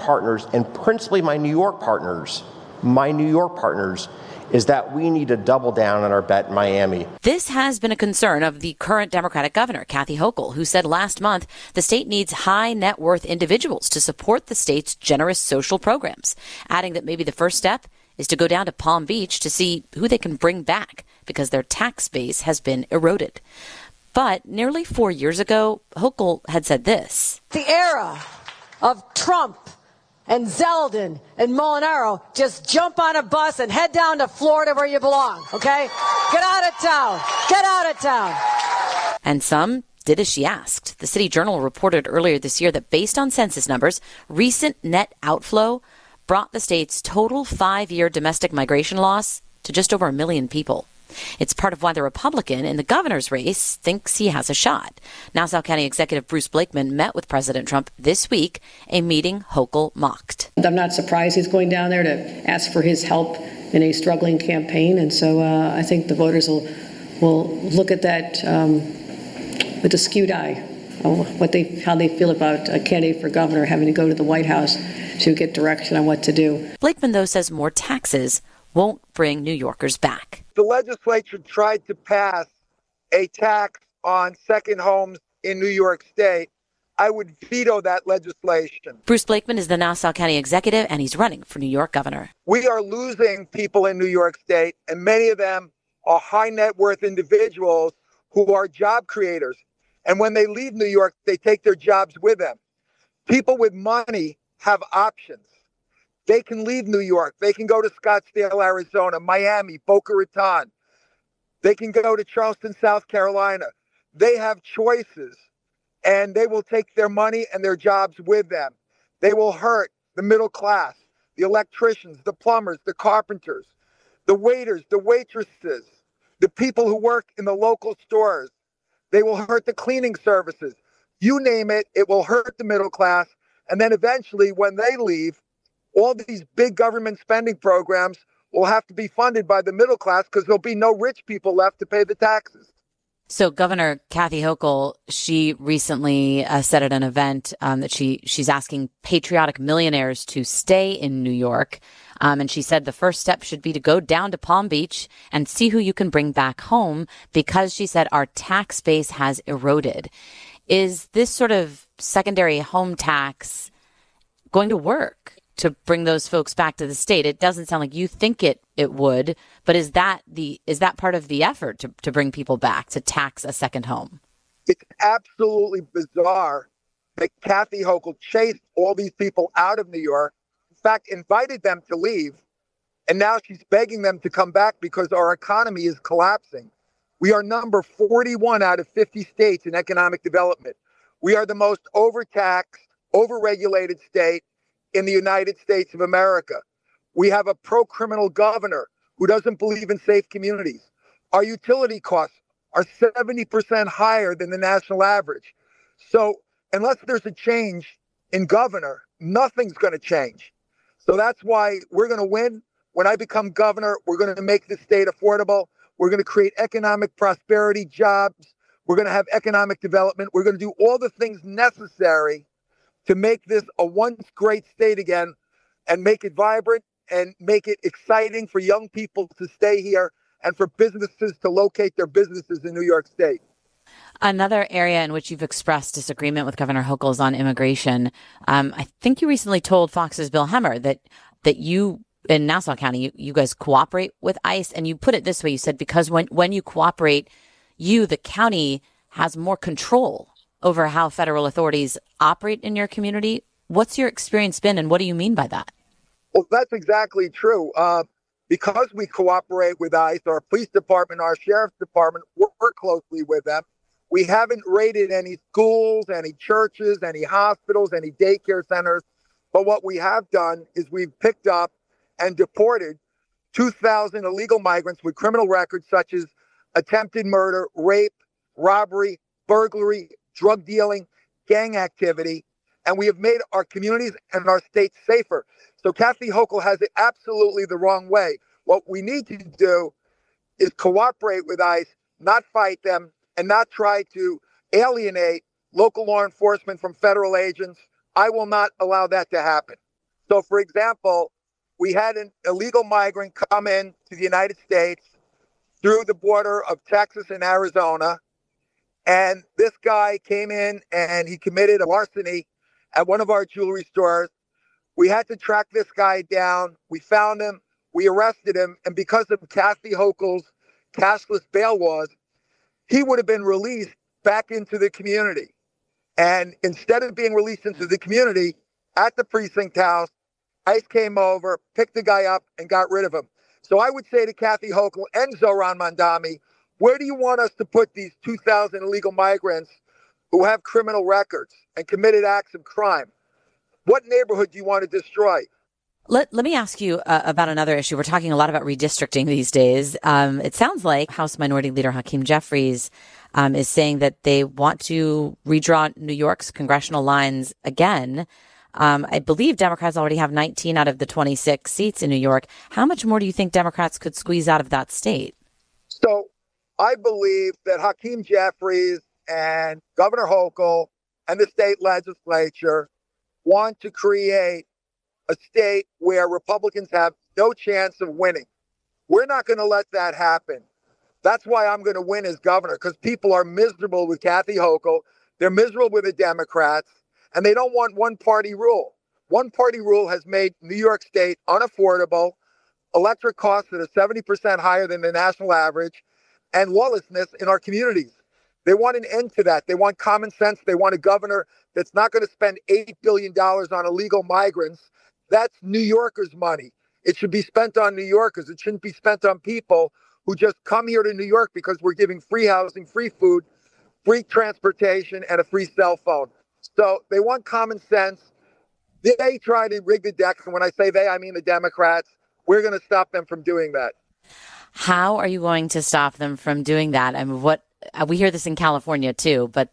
partners, and principally my New York partners, is that we need to double down on our bet in Miami. This has been a concern of the current Democratic governor, Kathy Hochul, who said last month the state needs high net worth individuals to support the state's generous social programs, adding that maybe the first step is to go down to Palm Beach to see who they can bring back because their tax base has been eroded. But nearly 4 years ago, Hochul had said this. The era of Trump and Zeldin and Molinaro, just jump on a bus and head down to Florida where you belong, okay? Get out of town. Get out of town. And some did as she asked. The City Journal reported earlier this year that based on census numbers, recent net outflow brought the state's total 5-year domestic migration loss to just over 1 million people. It's part of why the Republican in the governor's race thinks he has a shot. Nassau County Executive Bruce Blakeman met with President Trump this week, a meeting Hochul mocked. I'm not surprised he's going down there to ask for his help in a struggling campaign, and so I think the voters will look at that with a skewed eye, how they feel about a candidate for governor having to go to the White House to get direction on what to do. Blakeman, though, says more taxes won't bring New Yorkers back. The legislature tried to pass a tax on second homes in New York State. I would veto that legislation. Bruce Blakeman is the Nassau County executive, and he's running for New York governor. We are losing people in New York State, and many of them are high net worth individuals who are job creators. And when they leave New York, they take their jobs with them. People with money have options. They can leave New York. They can go to Scottsdale, Arizona, Miami, Boca Raton. They can go to Charleston, South Carolina. They have choices, and they will take their money and their jobs with them. They will hurt the middle class, the electricians, the plumbers, the carpenters, the waiters, the waitresses, the people who work in the local stores. They will hurt the cleaning services. You name it, it will hurt the middle class. And then eventually, when they leave, all these big government spending programs will have to be funded by the middle class because there'll be no rich people left to pay the taxes. So Governor Kathy Hochul, she recently said at an event that she's asking patriotic millionaires to stay in New York. And she said the first step should be to go down to Palm Beach and see who you can bring back home because she said our tax base has eroded. Is this sort of secondary home tax going to work to bring those folks back to the state? It doesn't sound like you think it would, but is that part of the effort to bring people back, to tax a second home? It's absolutely bizarre that Kathy Hochul chased all these people out of New York, in fact, invited them to leave, and now she's begging them to come back because our economy is collapsing. We are number 41 out of 50 states in economic development. We are the most overtaxed, overregulated state in the United States of America. We have a pro-criminal governor who doesn't believe in safe communities. Our utility costs are 70% higher than the national average. So unless there's a change in governor, nothing's going to change. So that's why we're going to win. When I become governor, we're going to make this state affordable. We're going to create economic prosperity, jobs. We're going to have economic development. We're going to do all the things necessary to make this a once great state again and make it vibrant and make it exciting for young people to stay here and for businesses to locate their businesses in New York State. Another area in which you've expressed disagreement with Governor Hochul is on immigration. I think you recently told Fox's Bill Hemmer that you in Nassau County, you guys cooperate with ICE, and you put it this way. You said because when you cooperate, the county has more control over how federal authorities operate in your community. What's your experience been, and what do you mean by that? Well, that's exactly true. Because we cooperate with ICE, our police department, our sheriff's department, work closely with them. We haven't raided any schools, any churches, any hospitals, any daycare centers. But what we have done is we've picked up and deported 2,000 illegal migrants with criminal records such as attempted murder, rape, robbery, burglary, drug dealing, gang activity, and we have made our communities and our states safer. So Kathy Hochul has it absolutely the wrong way. What we need to do is cooperate with ICE, not fight them, and not try to alienate local law enforcement from federal agents. I will not allow that to happen. So, for example, we had an illegal migrant come in to the United States through the border of Texas and Arizona. And this guy came in and he committed a larceny at one of our jewelry stores. We had to track this guy down. We found him. We arrested him. And because of Kathy Hochul's cashless bail laws, he would have been released back into the community. And instead of being released into the community at the precinct house, ICE came over, picked the guy up, and got rid of him. So I would say to Kathy Hochul and Zohran Mamdani, where do you want us to put these 2,000 illegal migrants who have criminal records and committed acts of crime? What neighborhood do you want to destroy? Let me ask you about another issue. We're talking a lot about redistricting these days. It sounds like House Minority Leader Hakeem Jeffries is saying that they want to redraw New York's congressional lines again. I believe Democrats already have 19 out of the 26 seats in New York. How much more do you think Democrats could squeeze out of that state? So I believe that Hakeem Jeffries and Governor Hochul and the state legislature want to create a state where Republicans have no chance of winning. We're not going to let that happen. That's why I'm going to win as governor, because people are miserable with Kathy Hochul. They're miserable with the Democrats, and they don't want one-party rule. One-party rule has made New York State unaffordable, electric costs that are 70% higher than the national average, and lawlessness in our communities. They want an end to that. They want common sense. They want a governor that's not going to spend $8 billion on illegal migrants. That's New Yorkers' money. It should be spent on New Yorkers. It shouldn't be spent on people who just come here to New York because we're giving free housing, free food, free transportation, and a free cell phone. So they want common sense. They try to rig the decks. And when I say they, I mean the Democrats. We're going to stop them from doing that. How are you going to stop them from doing that? I mean, we hear this in California too, but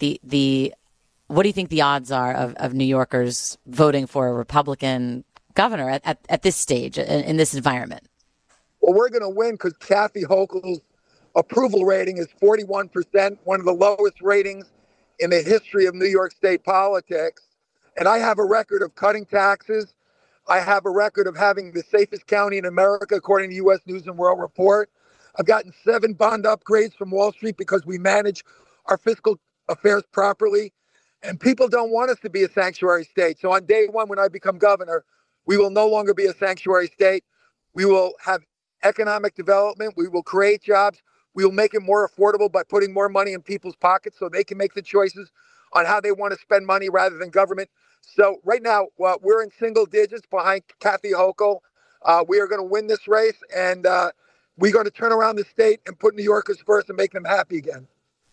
what do you think the odds are of New Yorkers voting for a Republican governor at this stage in this environment? Well, we're going to win because Kathy Hochul's approval rating is 41%, one of the lowest ratings in the history of New York State politics. And I have a record of cutting taxes. I have a record of having the safest county in America, according to U.S. News and World Report. I've gotten 7 bond upgrades from Wall Street because we manage our fiscal affairs properly. And people don't want us to be a sanctuary state. So on day one, when I become governor, we will no longer be a sanctuary state. We will have economic development. We will create jobs. We will make it more affordable by putting more money in people's pockets so they can make the choices on how they want to spend money rather than government. So right now, we're in single digits behind Kathy Hochul. We are going to win this race, and we're going to turn around the state and put New Yorkers first and make them happy again.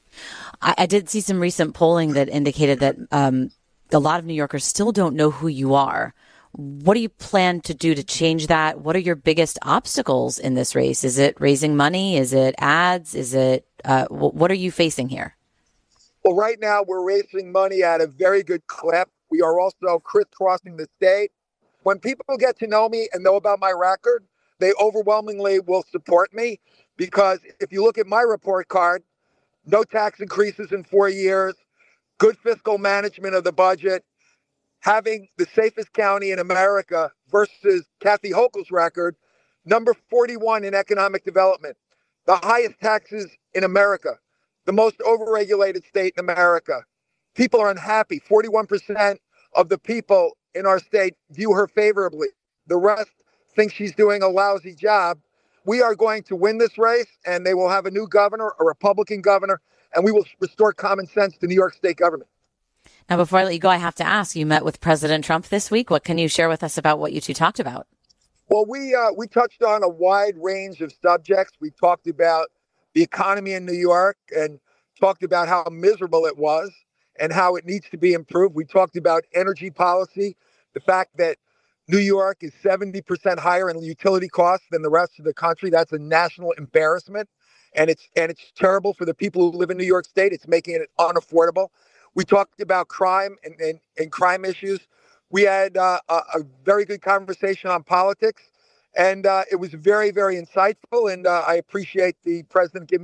I did see some recent polling that indicated that a lot of New Yorkers still don't know who you are. What do you plan to do to change that? What are your biggest obstacles in this race? Is it raising money? Is it ads? Is it what are you facing here? Well, right now we're raising money at a very good clip. We are also crisscrossing the state. When people get to know me and know about my record, they overwhelmingly will support me because if you look at my report card, no tax increases in 4 years, good fiscal management of the budget, having the safest county in America versus Kathy Hochul's record, number 41 in economic development, the highest taxes in America, the most overregulated state in America. People are unhappy. 41% of the people in our state view her favorably. The rest think she's doing a lousy job. We are going to win this race, and they will have a new governor, a Republican governor, and we will restore common sense to New York State government. Now, before I let you go, I have to ask, you met with President Trump this week. What can you share with us about what you two talked about? Well, we touched on a wide range of subjects. We talked about the economy in New York and talked about how miserable it was and how it needs to be improved. We talked about energy policy, the fact that New York is 70% higher in utility costs than the rest of the country. That's a national embarrassment. And it's terrible for the people who live in New York State. It's making it unaffordable. We talked about crime and crime issues. We had a very good conversation on politics, and it was very, very insightful. And I appreciate the president giving me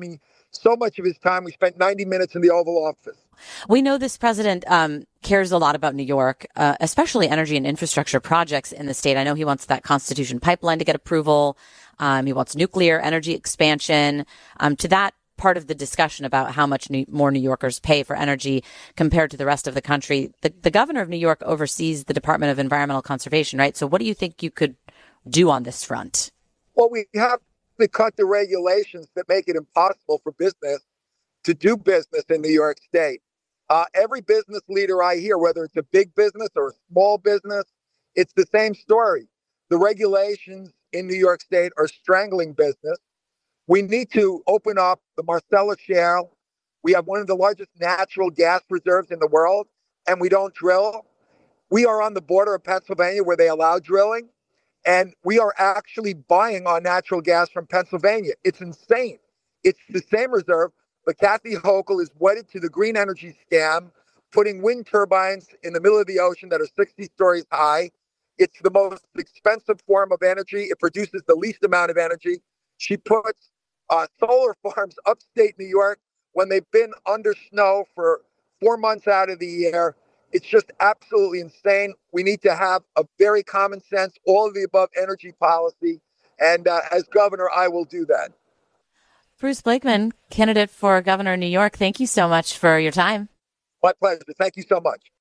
so much of his time. We spent 90 minutes in the Oval Office. We know this president cares a lot about New York, especially energy and infrastructure projects in the state. I know he wants that Constitution pipeline to get approval. He wants nuclear energy expansion. To that part of the discussion about how much more New Yorkers pay for energy compared to the rest of the country, the governor of New York oversees the Department of Environmental Conservation, right? So what do you think you could do on this front? Well, we have to cut the regulations that make it impossible for business to do business in New York State. Every business leader I hear, whether it's a big business or a small business, it's the same story. The regulations in New York State are strangling business. We need to open up the Marcellus Shale. We have one of the largest natural gas reserves in the world, and we don't drill. We are on the border of Pennsylvania where they allow drilling, and we are actually buying our natural gas from Pennsylvania. It's insane. It's the same reserve, but Kathy Hochul is wedded to the green energy scam, putting wind turbines in the middle of the ocean that are 60 stories high. It's the most expensive form of energy. It produces the least amount of energy. She puts solar farms upstate New York when they've been under snow for 4 months out of the year. It's just absolutely insane. We need to have a very common sense, all of the above energy policy. And as governor, I will do that. Bruce Blakeman, candidate for governor of New York, thank you so much for your time. My pleasure. Thank you so much.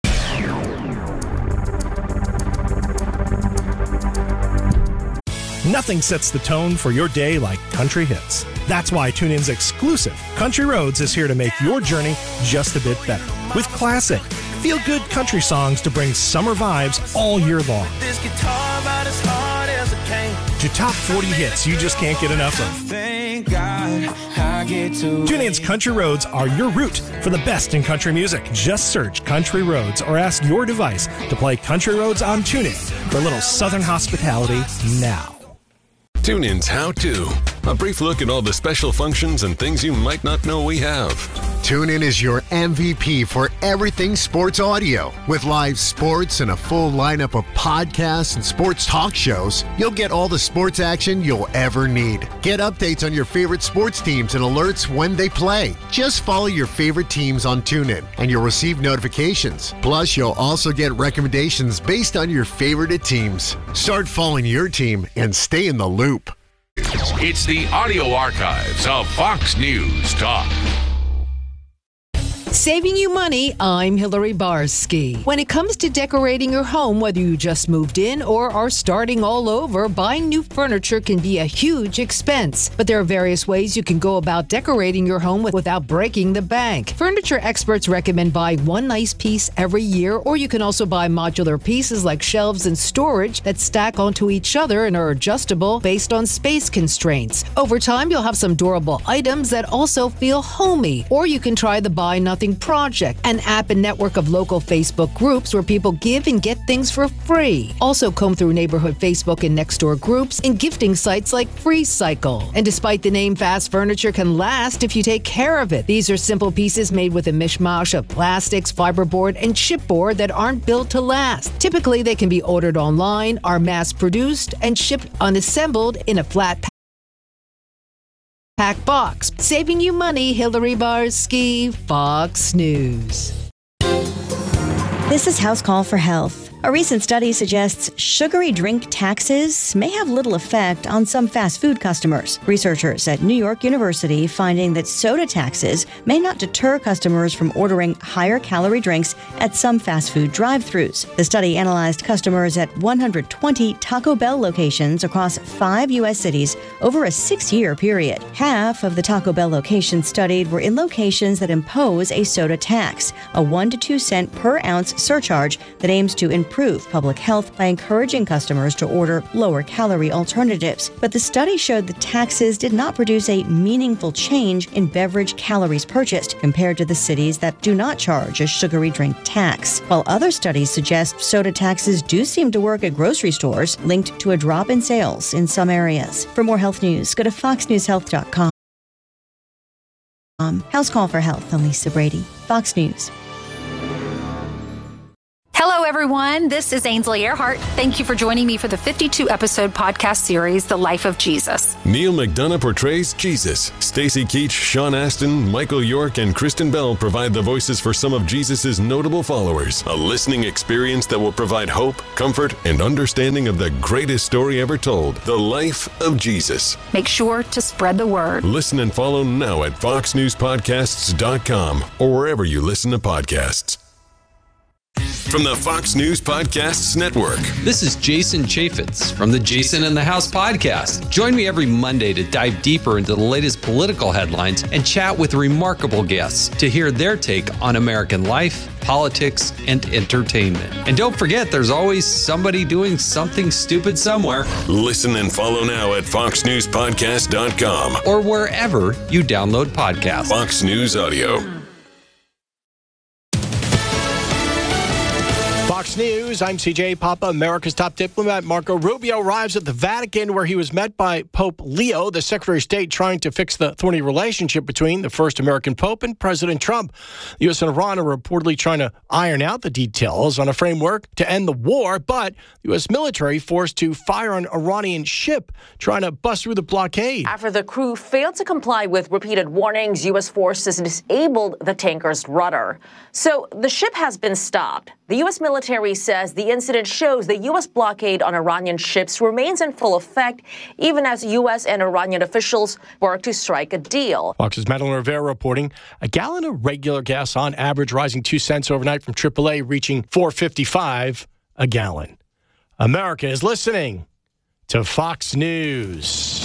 Nothing sets the tone for your day like country hits. That's why TuneIn's exclusive Country Roads is here to make your journey just a bit better. With classic, feel-good country songs to bring summer vibes all year long. To top 40 hits you just can't get enough of. TuneIn's Country Roads are your route for the best in country music. Just search Country Roads or ask your device to play Country Roads on TuneIn for a little Southern hospitality now. TuneIn's How To. A brief look at all the special functions and things you might not know we have. TuneIn is your MVP for everything sports audio. With live sports and a full lineup of podcasts and sports talk shows, you'll get all the sports action you'll ever need. Get updates on your favorite sports teams and alerts when they play. Just follow your favorite teams on TuneIn and you'll receive notifications. Plus, you'll also get recommendations based on your favorite teams. Start following your team and stay in the loop. It's the audio archives of Fox News Talk. Saving you money, I'm Hillary Barsky. When it comes to decorating your home, whether you just moved in or are starting all over, buying new furniture can be a huge expense. But there are various ways you can go about decorating your home without breaking the bank. Furniture experts recommend buying one nice piece every year, or you can also buy modular pieces like shelves and storage that stack onto each other and are adjustable based on space constraints. Over time, you'll have some durable items that also feel homey. Or you can try the Buy Nothing Project, an app and network of local Facebook groups where people give and get things for free. Also comb through neighborhood Facebook and Nextdoor groups and gifting sites like FreeCycle. And despite the name, fast furniture can last if you take care of it. These are simple pieces made with a mishmash of plastics, fiberboard, and chipboard that aren't built to last. Typically, they can be ordered online, are mass-produced, and shipped unassembled in a flat pack box. Saving you money, Hillary Barsky, Fox News. This is House Call for Health. A recent study suggests sugary drink taxes may have little effect on some fast food customers. Researchers at New York University finding that soda taxes may not deter customers from ordering higher calorie drinks at some fast food drive-thrus. The study analyzed customers at 120 Taco Bell locations across 5 U.S. cities over a 6-year period. Half of the Taco Bell locations studied were in locations that impose a soda tax, a 1 to 2 cent per ounce surcharge that aims to improve public health by encouraging customers to order lower-calorie alternatives. But the study showed the taxes did not produce a meaningful change in beverage calories purchased compared to the cities that do not charge a sugary drink tax. While other studies suggest soda taxes do seem to work at grocery stores, linked to a drop in sales in some areas. For more health news, go to foxnewshealth.com. House Call for Health. I'm Lisa Brady, Fox News. Hello, everyone. This is Ainsley Earhart. Thank you for joining me for the 52-episode podcast series, The Life of Jesus. Neil McDonough portrays Jesus. Stacey Keach, Sean Astin, Michael York, and Kristen Bell provide the voices for some of Jesus' notable followers. A listening experience that will provide hope, comfort, and understanding of the greatest story ever told, The Life of Jesus. Make sure to spread the word. Listen and follow now at foxnewspodcasts.com or wherever you listen to podcasts. From the Fox News Podcasts Network. This is Jason Chaffetz from the Jason in the House podcast. Join me every Monday to dive deeper into the latest political headlines and chat with remarkable guests to hear their take on American life, politics, and entertainment. And don't forget, there's always somebody doing something stupid somewhere. Listen and follow now at foxnewspodcast.com or wherever you download podcasts. Fox News Audio. Fox News, I'm CJ Papa. America's top diplomat Marco Rubio arrives at the Vatican, where he was met by Pope Leo, the Secretary of State, trying to fix the thorny relationship between the first American Pope and President Trump. The U.S. and Iran are reportedly trying to iron out the details on a framework to end the war, but the U.S. military forced to fire an Iranian ship trying to bust through the blockade. After the crew failed to comply with repeated warnings, U.S. forces disabled the tanker's rudder. So the ship has been stopped. The U.S. military says the incident shows the U.S. blockade on Iranian ships remains in full effect, even as U.S. and Iranian officials work to strike a deal. Fox's Madeline Rivera reporting a gallon of regular gas on average rising 2 cents overnight from AAA, reaching $4.55 a gallon. America is listening to Fox News.